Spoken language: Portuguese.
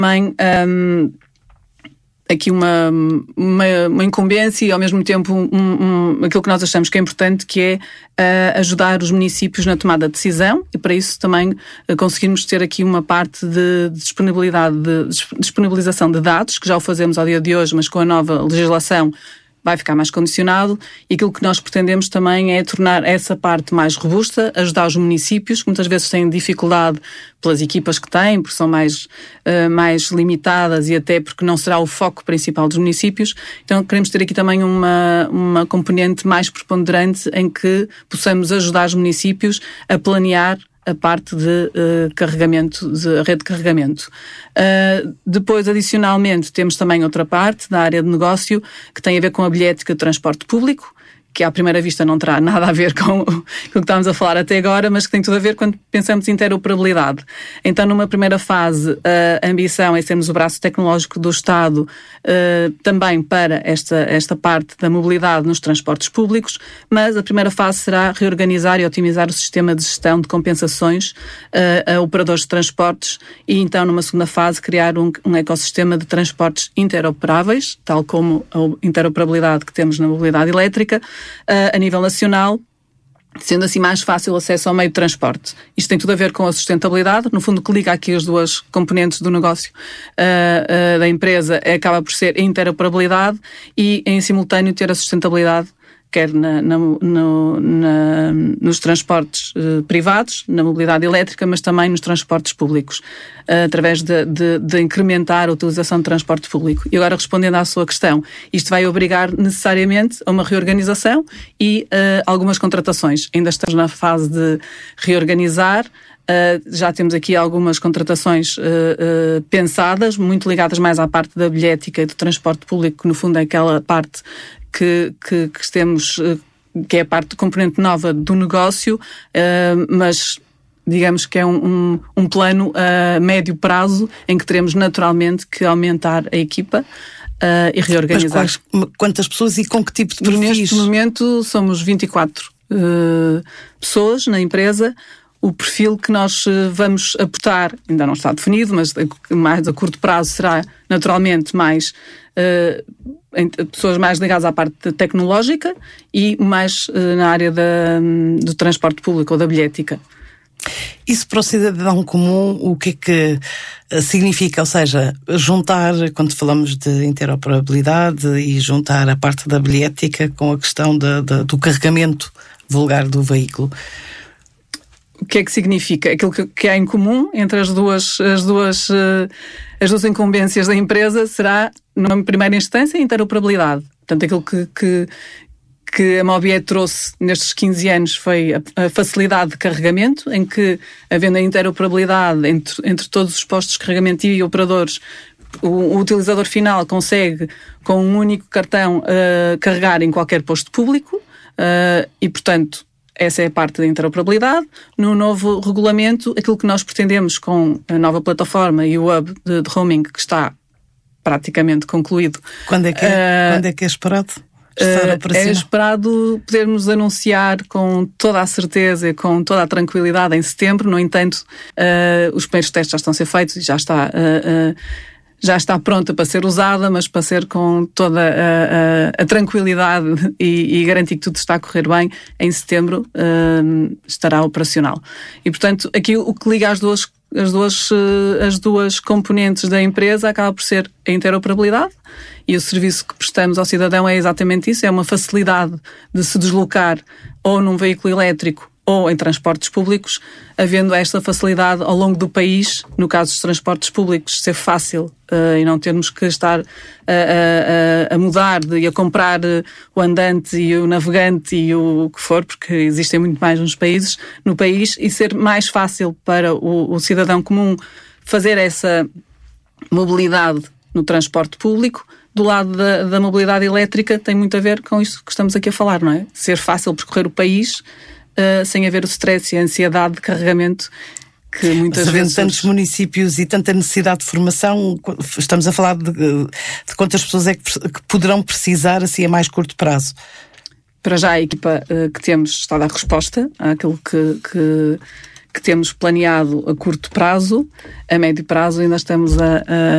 também aqui uma incumbência e ao mesmo tempo aquilo que nós achamos que é importante, que é ajudar os municípios na tomada de decisão, e para isso também conseguirmos ter aqui uma parte de disponibilização de dados, que já o fazemos ao dia de hoje, mas com a nova legislação vai ficar mais condicionado, e aquilo que nós pretendemos também é tornar essa parte mais robusta, ajudar os municípios, que muitas vezes têm dificuldade pelas equipas que têm, porque são mais limitadas e até porque não será o foco principal dos municípios. Então queremos ter aqui também uma componente mais preponderante em que possamos ajudar os municípios a planear a parte de carregamento, de rede de carregamento. Depois, adicionalmente, temos também outra parte da área de negócio que tem a ver com a bilhética de transporte público, que à primeira vista não terá nada a ver com o que estamos a falar até agora, mas que tem tudo a ver quando pensamos em interoperabilidade. Então, numa primeira fase, a ambição é sermos o braço tecnológico do Estado também para esta parte da mobilidade nos transportes públicos, mas a primeira fase será reorganizar e otimizar o sistema de gestão de compensações a operadores de transportes e então, numa segunda fase, criar um ecossistema de transportes interoperáveis, tal como a interoperabilidade que temos na mobilidade elétrica, a nível nacional, sendo assim mais fácil o acesso ao meio de transporte. Isto tem tudo a ver com a sustentabilidade, no fundo o que liga aqui as duas componentes do negócio da empresa acaba por ser a interoperabilidade e em simultâneo ter a sustentabilidade, quer nos transportes privados, na mobilidade elétrica, mas também nos transportes públicos, através de incrementar a utilização de transporte público. E agora, respondendo à sua questão, isto vai obrigar necessariamente a uma reorganização e algumas contratações. Ainda estamos na fase de reorganizar. Já temos aqui algumas contratações pensadas, muito ligadas mais à parte da bilhética e do transporte público, que no fundo é aquela parte que temos, que é a parte componente nova do negócio, mas digamos que é um plano a médio prazo em que teremos naturalmente que aumentar a equipa e reorganizar. Mas quantas pessoas e com que tipo de perfis? Neste momento somos 24 pessoas na empresa. O perfil que nós vamos aportar ainda não está definido, mas mais a curto prazo será naturalmente mais pessoas mais ligadas à parte tecnológica e mais na área do transporte público ou da bilhética. Isso para o cidadão comum, o que é que significa? Ou seja, juntar, quando falamos de interoperabilidade, e juntar a parte da bilhética com a questão do carregamento vulgar do veículo. O que é que significa? Aquilo que há em comum entre as duas incumbências da empresa será, numa primeira instância, a interoperabilidade. Portanto, aquilo que a Mobiet trouxe nestes 15 anos foi a facilidade de carregamento, em que, havendo a interoperabilidade entre todos os postos de carregamento e operadores, o utilizador final consegue, com um único cartão, carregar em qualquer posto público e, portanto, essa é a parte da interoperabilidade. No novo regulamento, aquilo que nós pretendemos com a nova plataforma e o hub de roaming, que está praticamente concluído. Quando é que é esperado estar operacional? É esperado podermos anunciar com toda a certeza e com toda a tranquilidade em setembro. No entanto, os primeiros testes já estão a ser feitos e já está pronta para ser usada, mas para ser com toda a tranquilidade e garantir que tudo está a correr bem, em setembro estará operacional. E, portanto, aqui o que liga as duas componentes da empresa acaba por ser a interoperabilidade, e o serviço que prestamos ao cidadão é exatamente isso, é uma facilidade de se deslocar ou num veículo elétrico ou em transportes públicos, havendo esta facilidade ao longo do país, no caso dos transportes públicos, ser fácil e não termos que estar a mudar e a comprar o andante e o navegante e o que for, porque existem muito mais no país, e ser mais fácil para o cidadão comum fazer essa mobilidade no transporte público. Do lado da mobilidade elétrica tem muito a ver com isso que estamos aqui a falar, não é? Ser fácil percorrer o país sem haver o stress e a ansiedade de carregamento que muitas vezes... tantos municípios e tanta necessidade de formação, estamos a falar de quantas pessoas é que poderão precisar assim a mais curto prazo? Para já a equipa que temos está a dar resposta àquilo que temos planeado a curto prazo. A médio prazo ainda estamos a